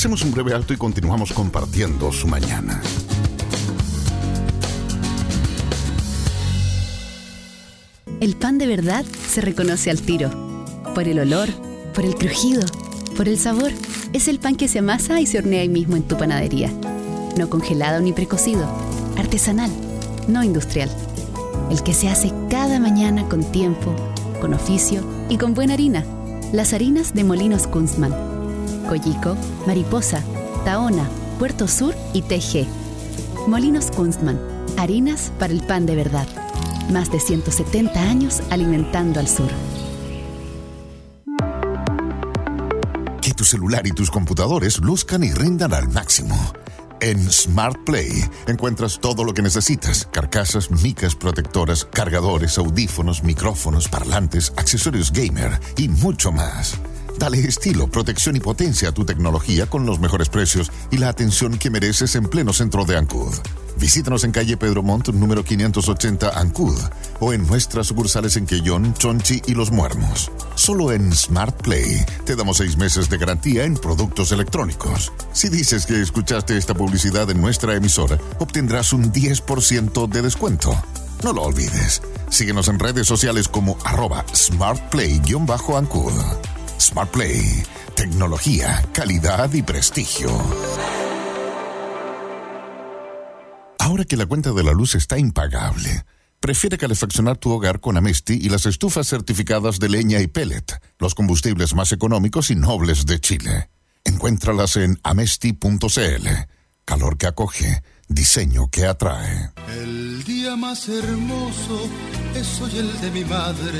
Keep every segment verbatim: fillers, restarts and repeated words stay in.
Hacemos un breve alto y continuamos compartiendo su mañana. El pan de verdad se reconoce al tiro. Por el olor, por el crujido, por el sabor. Es el pan que se amasa y se hornea ahí mismo en tu panadería. No congelado ni precocido. Artesanal, no industrial. El que se hace cada mañana con tiempo, con oficio y con buena harina. Las harinas de Molinos Kunstmann. Coyico, Mariposa, Tahona, Puerto Sur y T G. Molinos Kunstmann. Harinas para el pan de verdad. Más de ciento setenta años alimentando al sur. Que tu celular y tus computadores luzcan y rindan al máximo. En Smart Play encuentras todo lo que necesitas: carcasas, micas protectoras, cargadores, audífonos, micrófonos, parlantes, accesorios gamer y mucho más. Dale estilo, protección y potencia a tu tecnología con los mejores precios y la atención que mereces en pleno centro de Ancud. Visítanos en calle Pedro Montt, número quinientos ochenta, Ancud, o en nuestras sucursales en Quellón, Chonchi y Los Muermos. Solo en Smart Play te damos seis meses de garantía en productos electrónicos. Si dices que escuchaste esta publicidad en nuestra emisora, obtendrás un diez por ciento de descuento. No lo olvides. Síguenos en redes sociales como arroba smartplay-ancud. Smart Play. Tecnología, calidad y prestigio. Ahora que la cuenta de la luz está impagable, prefiere calefaccionar tu hogar con Amesti y las estufas certificadas de leña y pellet, los combustibles más económicos y nobles de Chile. Encuéntralas en amesti punto c l. Calor que acoge, diseño que atrae. El día más hermoso es hoy el de mi madre.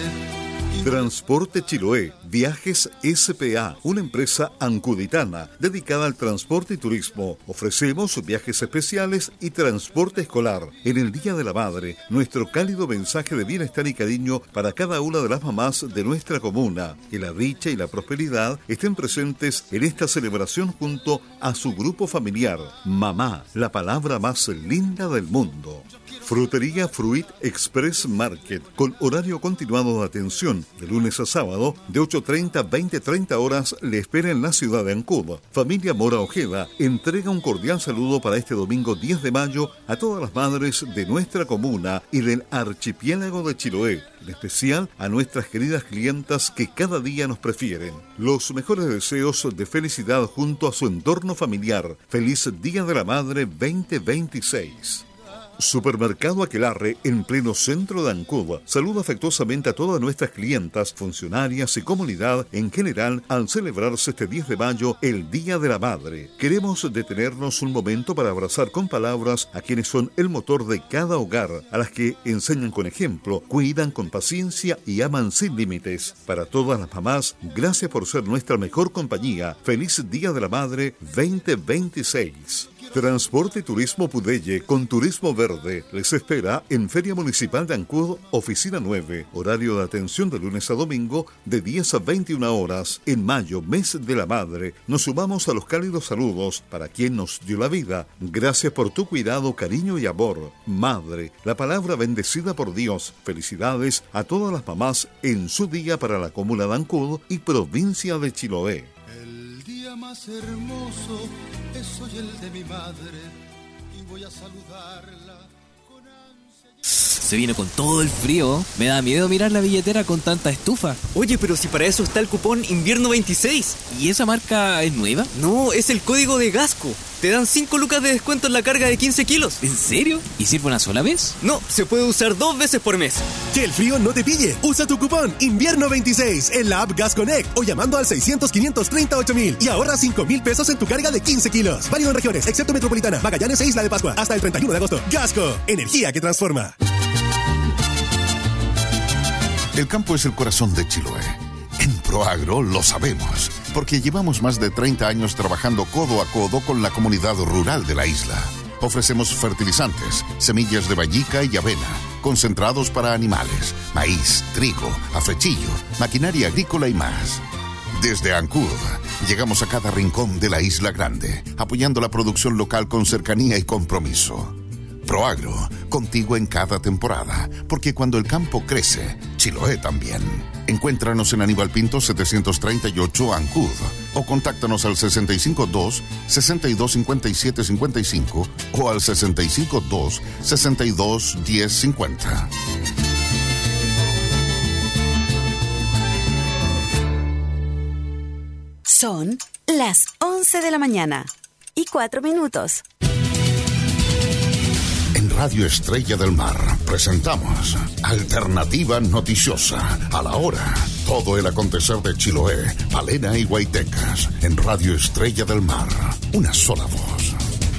Transporte Chiloé, Viajes S P A, una empresa ancuditana dedicada al transporte y turismo. Ofrecemos viajes especiales y transporte escolar. En el Día de la Madre, nuestro cálido mensaje de bienestar y cariño para cada una de las mamás de nuestra comuna. Que la dicha y la prosperidad estén presentes en esta celebración junto a su grupo familiar. Mamá, la palabra más linda del mundo. Frutería Fruit Express Market, con horario continuado de atención, de lunes a sábado, de ocho treinta a veinte treinta horas, le espera en la ciudad de Ancud. Familia Mora Ojeda entrega un cordial saludo para este domingo diez de mayo a todas las madres de nuestra comuna y del archipiélago de Chiloé, en especial a nuestras queridas clientas que cada día nos prefieren. Los mejores deseos de felicidad junto a su entorno familiar. Feliz Día de la Madre veinte veintiséis. Supermercado Aquelarre, en pleno centro de Ancud, saluda afectuosamente a todas nuestras clientas, funcionarias y comunidad en general al celebrarse este diez de mayo el Día de la Madre. Queremos detenernos un momento para abrazar con palabras a quienes son el motor de cada hogar, a las que enseñan con ejemplo, cuidan con paciencia y aman sin límites. Para todas las mamás, gracias por ser nuestra mejor compañía. Feliz Día de la Madre veinte veintiséis. Transporte y Turismo Pudelle con Turismo Verde les espera en Feria Municipal de Ancud, Oficina nueve. Horario de atención de lunes a domingo de diez a veintiuna horas. En mayo, mes de la madre, nos sumamos a los cálidos saludos para quien nos dio la vida. Gracias por tu cuidado, cariño y amor. Madre, la palabra bendecida por Dios. Felicidades a todas las mamás en su día para la comuna de Ancud y provincia de Chiloé. El día más hermoso es hoy el de mi madre y voy a saludarla con ansia. Se vino con todo el frío. Me da miedo mirar la billetera con tanta estufa. Oye, pero si para eso está el cupón Invierno veintiséis. ¿Y esa marca es nueva? No, es el código de Gasco. Te dan cinco lucas de descuento en la carga de quince kilos. ¿En serio? ¿Y sirve una sola vez? No, se puede usar dos veces por mes. Que el frío no te pille. Usa tu cupón Invierno veintiséis en la app Gas Connect o llamando al seiscientos, quinientos treinta y ocho mil y ahorra cinco mil pesos en tu carga de quince kilos. Válido en regiones, excepto Metropolitana, Magallanes e Isla de Pascua. Hasta el treinta y uno de agosto. Gasco, energía que transforma. El campo es el corazón de Chiloé. En Proagro lo sabemos, porque llevamos más de treinta años trabajando codo a codo con la comunidad rural de la isla. Ofrecemos fertilizantes, semillas de vallica y avena, concentrados para animales, maíz, trigo, afrechillo, maquinaria agrícola y más. Desde Ancud, llegamos a cada rincón de la Isla Grande, apoyando la producción local con cercanía y compromiso. Proagro, contigo en cada temporada, porque cuando el campo crece, Chiloé también. Encuéntranos en Aníbal Pinto setecientos treinta y ocho Ancud o contáctanos al sesenta y cinco dos, sesenta y dos cincuenta y siete cincuenta y cinco o al sesenta y cinco dos, sesenta y dos diez cincuenta. Son las once de la mañana y cuatro minutos. En Radio Estrella del Mar presentamos Alternativa Noticiosa. A la hora, todo el acontecer de Chiloé, Palena y Guaitecas. En Radio Estrella del Mar, una sola voz.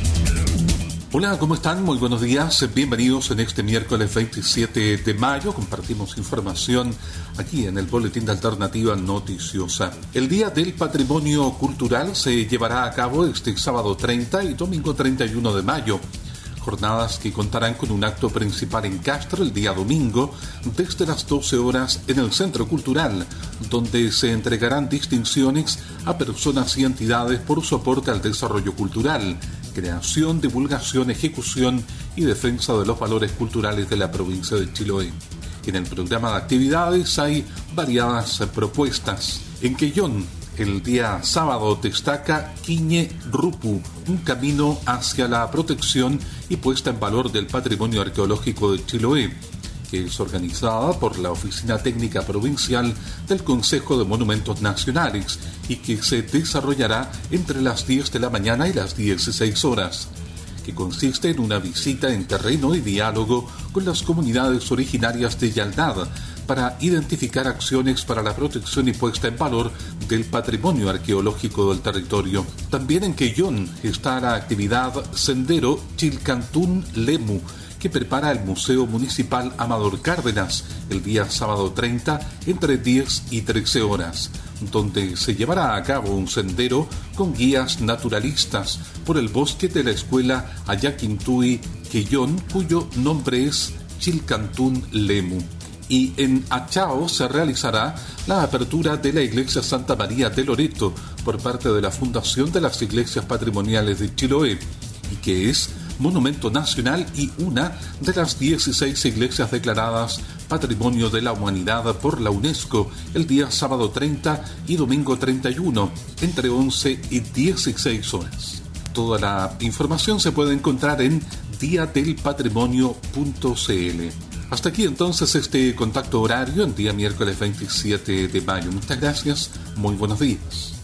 Hola, ¿cómo están? Muy buenos días. Bienvenidos en este miércoles veintisiete de mayo. Compartimos información aquí en el Boletín de Alternativa Noticiosa. El Día del Patrimonio Cultural se llevará a cabo este sábado treinta y domingo treinta y uno de mayo. Jornadas que contarán con un acto principal en Castro el día domingo desde las doce horas en el Centro Cultural, donde se entregarán distinciones a personas y entidades por su aporte al desarrollo cultural, creación, divulgación, ejecución y defensa de los valores culturales de la provincia de Chiloé. En el programa de actividades hay variadas propuestas. En Quellón, el día sábado destaca Quiñe Rupu, un camino hacia la protección y puesta en valor del patrimonio arqueológico de Chiloé, que es organizada por la Oficina Técnica Provincial del Consejo de Monumentos Nacionales y que se desarrollará entre las diez de la mañana y las dieciséis horas, que consiste en una visita en terreno y diálogo con las comunidades originarias de Yaldad para identificar acciones para la protección y puesta en valor del patrimonio arqueológico del territorio. También en Quellón está la actividad Sendero Chilcantún Lemu, que prepara el Museo Municipal Amador Cárdenas el día sábado treinta entre diez y trece horas, donde se llevará a cabo un sendero con guías naturalistas por el bosque de la escuela Ayaquintui Quellón, cuyo nombre es Chilcantún Lemu. Y en Achao se realizará la apertura de la Iglesia Santa María de Loreto por parte de la Fundación de las Iglesias Patrimoniales de Chiloé, y que es monumento nacional y una de las dieciséis iglesias declaradas Patrimonio de la Humanidad por la UNESCO el día sábado treinta y domingo treinta y uno entre once y dieciséis horas. Toda la información se puede encontrar en dia del patrimonio punto c l. Hasta aquí entonces este contacto horario en día miércoles veintisiete de mayo. Muchas gracias, muy buenos días.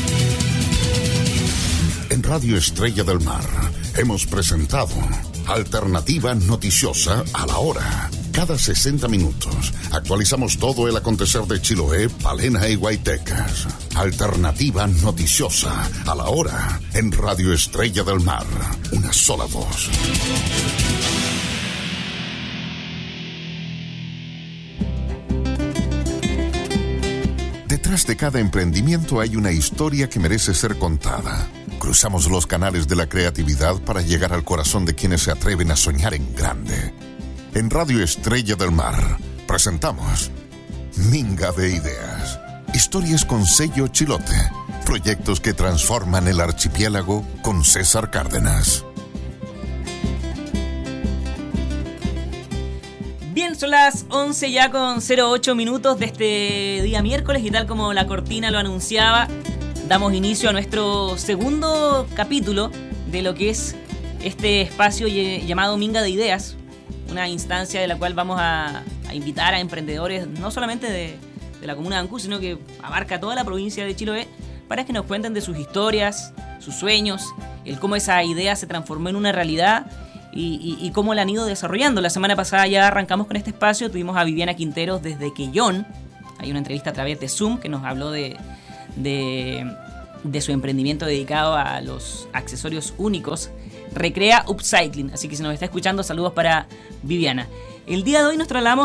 En Radio Estrella del Mar hemos presentado Alternativa Noticiosa a la hora. Cada sesenta minutos actualizamos todo el acontecer de Chiloé, Palena y Guaitecas. Alternativa Noticiosa a la hora en Radio Estrella del Mar. Una sola voz. Detrás de cada emprendimiento hay una historia que merece ser contada. Cruzamos los canales de la creatividad para llegar al corazón de quienes se atreven a soñar en grande. En Radio Estrella del Mar presentamos Minga de Ideas. Historias con sello Chilote. Proyectos que transforman el archipiélago con César Cárdenas. Bien, son las once ya con cero ocho minutos de este día miércoles y tal como la cortina lo anunciaba, damos inicio a nuestro segundo capítulo de lo que es este espacio llamado Minga de Ideas, una instancia de la cual vamos a, a invitar a emprendedores no solamente de, de la comuna de Ancud, sino que abarca toda la provincia de Chiloé, para que nos cuenten de sus historias, sus sueños, el cómo esa idea se transformó en una realidad y, y, y cómo la han ido desarrollando. La semana pasada ya arrancamos con este espacio, tuvimos a Viviana Quinteros desde Quellón, hay una entrevista a través de Zoom que nos habló de, de, de su emprendimiento dedicado a los accesorios únicos, Recrea Upcycling, así que si nos está escuchando, saludos para Viviana. El día de hoy nos trasladamos